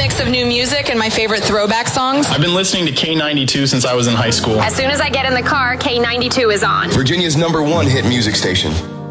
mix of new music and my favorite throwback songs. I've been listening to K92 since I was in high school. As soon as I get in the car, K92 is on. Virginia's #1 hit music station.